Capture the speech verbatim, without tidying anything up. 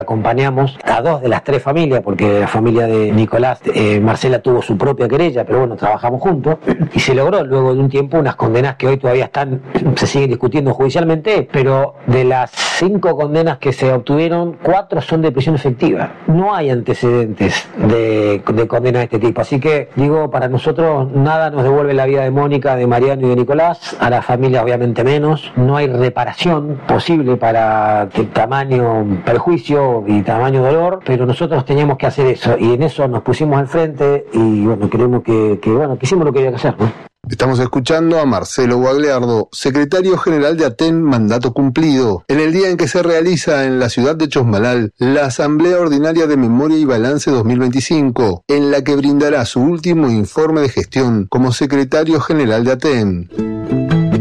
acompañamos a dos de las tres familias, porque la familia de Nicolás, eh, Marcela tuvo su propia querella, pero bueno, trabajamos juntos, y se logró luego de un tiempo unas condenas que hoy todavía están, se siguen discutiendo judicialmente, pero de las cinco condenas que se obtuvieron, cuatro son de prisión efectiva. No hay antecedentes de, de condenas de este tipo, así que digo, para nosotros nada nos devuelve la vida de Mónica, de Mariano y de Nicolás, a la familia obviamente menos, no hay reparación posible para tamaño perjuicio y tamaño dolor, pero nosotros teníamos que hacer eso, y en eso nos pusimos al frente, y bueno, creemos que, que bueno, que hicimos lo que había que hacer, ¿no? Estamos escuchando a Marcelo Guagliardo, secretario general de ATEN Mandato Cumplido, en el día en que se realiza en la ciudad de Chosmalal la Asamblea Ordinaria de Memoria y Balance dos mil veinticinco, en la que brindará su último informe de gestión como secretario general de ATEN.